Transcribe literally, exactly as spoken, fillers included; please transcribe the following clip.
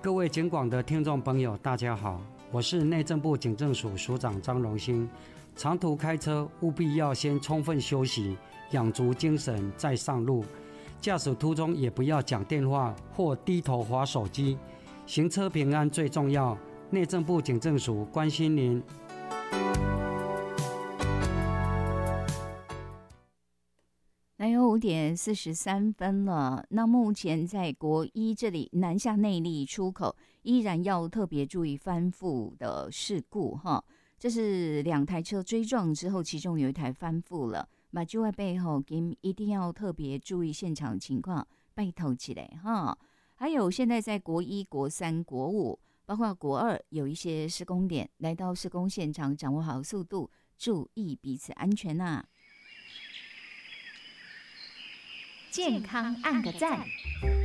各位警广的听众朋友，大家好，我是内政部警政署署长张荣兴。长途开车务必要先充分休息，养足精神再上路。驾驶途中也不要讲电话或低头滑手机，行车平安最重要。内政部警政署关心您。 来有五点四十三分了。那目前在国一这里南下内壢出口依然要特别注意翻覆的事故哈。这是两台车追撞之后，其中有一台翻覆了，马就在背后，今一定要特别注意现场情况，拜托起来哈。还有现在在国一、国三、国五，包括国二有一些施工点，来到施工现场，掌握好速度，注意彼此安全啊。 健康按个赞。